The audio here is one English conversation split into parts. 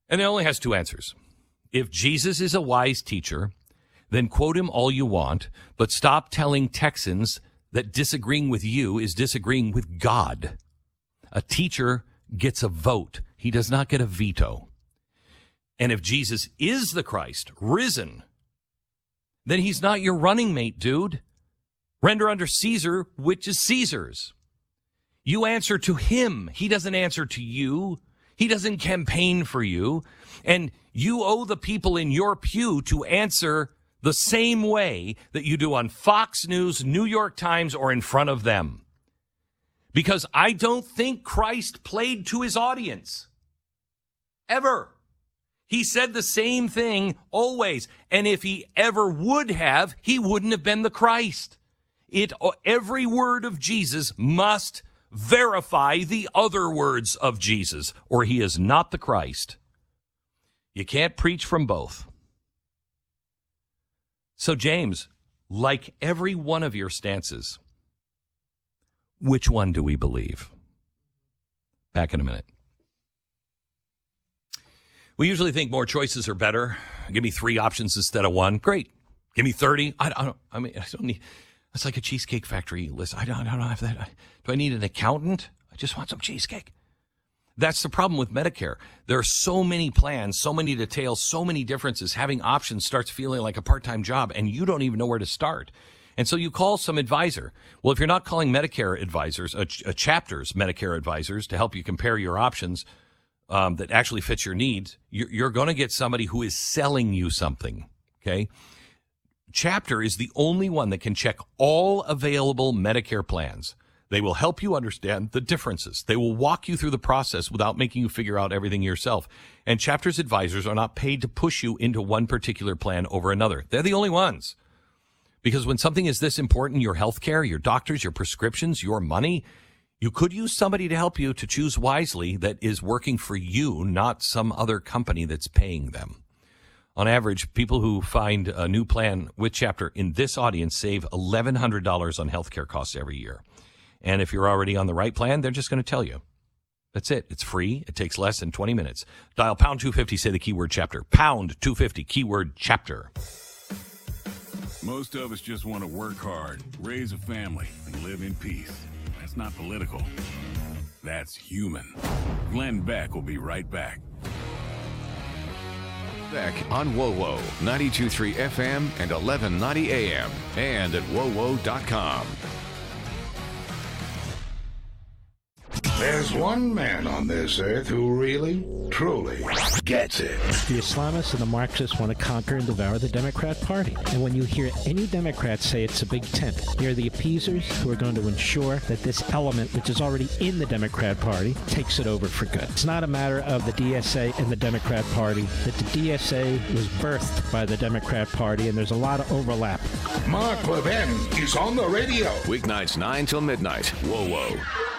And it only has two answers. If Jesus is a wise teacher, then quote him all you want, but stop telling Texans that disagreeing with you is disagreeing with God. A teacher gets a vote. He does not get a veto. And if Jesus is the Christ, risen, then he's not your running mate, dude. Render unto Caesar which is Caesar's. You answer to him. He doesn't answer to you. He doesn't campaign for you. And you owe the people in your pew to answer the same way that you do on Fox News, New York Times, or in front of them. Because I don't think Christ played to his audience. Ever. He said the same thing always. And if he ever would have, he wouldn't have been the Christ. Every word of Jesus must verify the other words of Jesus, or he is not the Christ. You can't preach from both. So, James, like every one of your stances, which one do we believe? Back in a minute. We usually think more choices are better. Give me 3 options instead of 1. Great. Give me 30. I don't need. It's like a Cheesecake Factory list. I don't have that. Do I need an accountant? I just want some cheesecake. That's the problem with Medicare. There are so many plans, so many details, so many differences. Having options starts feeling like a part-time job, and you don't even know where to start. And so you call some advisor. Well, if you're not calling Medicare advisors, a chapter's Medicare advisors to help you compare your options that actually fits your needs, you're going to get somebody who is selling you something, okay? Chapter is the only one that can check all available Medicare plans. They will help you understand the differences. They will walk you through the process without making you figure out everything yourself. And Chapter's advisors are not paid to push you into one particular plan over another. They're the only ones. Because when something is this important, your health care, your doctors, your prescriptions, your money, you could use somebody to help you to choose wisely that is working for you, not some other company that's paying them. On average, people who find a new plan with Chapter in this audience save $1,100 on health care costs every year. And if you're already on the right plan, they're just going to tell you. That's it. It's free. It takes less than 20 minutes. Dial pound 250, say the keyword Chapter. Pound 250, keyword Chapter. Most of us just want to work hard, raise a family, and live in peace. That's not political. That's human. Glenn Beck will be right back. Beck on WoWo, 92.3 FM and 1190 AM, and at WoWo.com. There's one man on this earth who really, truly gets it. The Islamists and the Marxists want to conquer and devour the Democrat Party. And when you hear any Democrat say it's a big tent, they're the appeasers who are going to ensure that this element, which is already in the Democrat Party, takes it over for good. It's not a matter of the DSA and the Democrat Party, that the DSA was birthed by the Democrat Party, and there's a lot of overlap. Mark Levin is on the radio. Weeknights 9 till midnight. WoWo.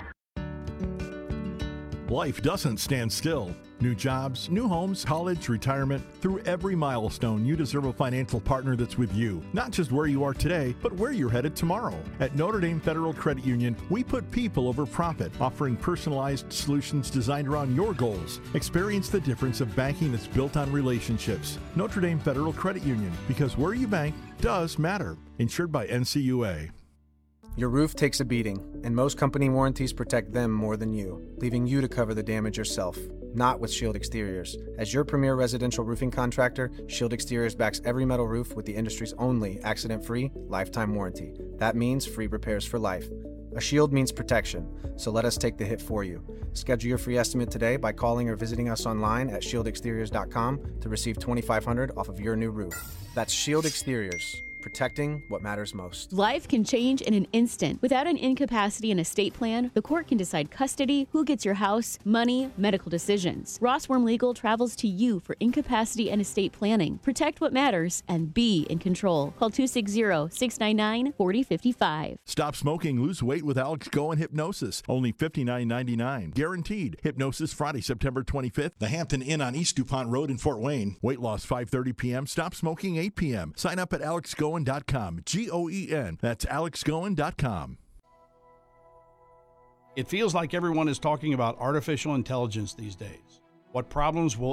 Life doesn't stand still. New jobs, new homes, college, retirement. Through every milestone, you deserve a financial partner that's with you. Not just where you are today, but where you're headed tomorrow. At Notre Dame Federal Credit Union, we put people over profit, offering personalized solutions designed around your goals. Experience the difference of banking that's built on relationships. Notre Dame Federal Credit Union, because where you bank does matter. Insured by NCUA. Your roof takes a beating, and most company warranties protect them more than you, leaving you to cover the damage yourself. Not with Shield Exteriors. As your premier residential roofing contractor, Shield Exteriors backs every metal roof with the industry's only accident-free, lifetime warranty. That means free repairs for life. A shield means protection, so let us take the hit for you. Schedule your free estimate today by calling or visiting us online at shieldexteriors.com to receive $2,500 off of your new roof. That's Shield Exteriors. Protecting what matters most. Life can change in an instant. Without an incapacity and estate plan, the court can decide custody, who gets your house, money, medical decisions. Ross Worm Legal travels to you for incapacity and estate planning. Protect what matters and be in control. Call 260-699-4055. Stop smoking, lose weight with Alex Goen Hypnosis. Only $59.99. Guaranteed. Hypnosis Friday, September 25th. The Hampton Inn on East DuPont Road in Fort Wayne. Weight loss 5:30 p.m. Stop smoking 8 p.m. Sign up at AlexGoen.com. Goen. That's AlexGoen.com. It feels like everyone is talking about artificial intelligence these days. What problems will